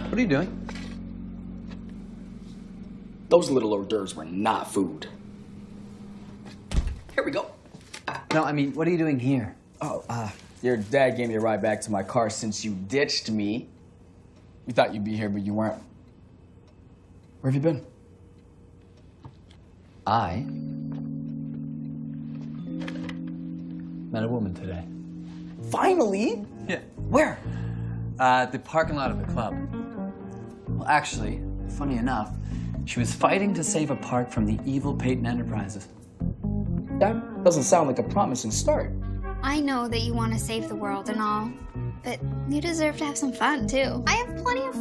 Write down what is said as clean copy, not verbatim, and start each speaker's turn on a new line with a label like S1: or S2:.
S1: What are you doing?
S2: Those little hors d'oeuvres were not food. Here we go.
S1: No, I mean, what are you doing here?
S2: Oh, your dad gave me a ride back to my car since you ditched me. We thought you'd be here, but you weren't. Where have you been?
S1: I met a woman today.
S2: Finally?
S1: Yeah.
S2: Where?
S1: At the parking lot of the club. Well, actually, funny enough, she was fighting to save a park from the evil Peyton Enterprises.
S2: That doesn't sound like a promising start.
S3: I know that you want to save the world and all, but you deserve to have some fun, too. I have plenty of